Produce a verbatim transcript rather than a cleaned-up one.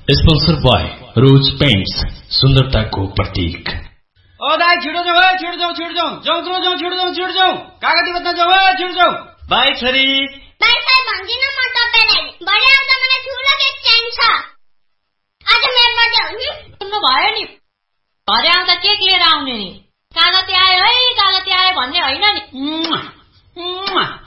Sponsor bye रोज paints, सुन्दरताको प्रतीक। ओ दाइ छिटो जाऊ है, छिटो जाऊ, छिटो जाऊ, जाऊ जाऊ, छिटो जाऊ, छिटो जाऊ, कागती बत्न जाऊ है, छिटो जाऊ। बाई छोरी। बाई साहब भन्दिन म तपाईलाई, भरे आउँदा मलाई ठुलो केक चाहिन्छ। आज मेरो बर्थडे हो नि, सुन्नु भयो नि, भरे आउँदा केक लिएर आउने नि। कागती आयो है, कागती आयो भन्ने होइन नि।